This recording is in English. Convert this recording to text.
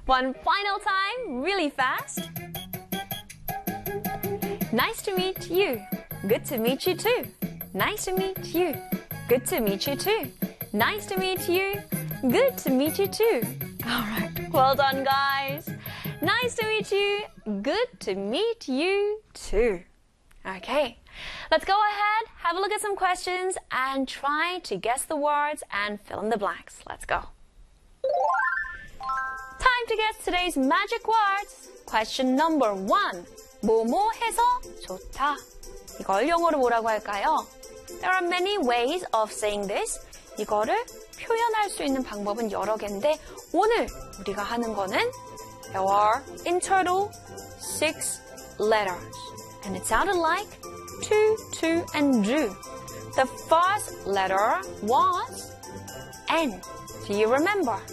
One final time, really fast. Nice to meet you. Good to meet you too. Nice to meet you. Good to meet you too. Nice to meet you. Good to meet you too. All right, well done, guys. Nice to meet you. Good to meet you too. Okay, let's go ahead, have a look at some questions and try to guess the words and fill in the blanks. Let's go. Time to guess today's magic words. Question number 1. 뭐뭐 해서 좋다. 이걸 영어로 뭐라고 할까요? There are many ways of saying this. 이거를 표현할 수 있는 방법은 여러 개인데 오늘 우리가 하는 거는 There are in total 6 letters. And it sounded like tu, and 주. The first letter was N. Do you remember?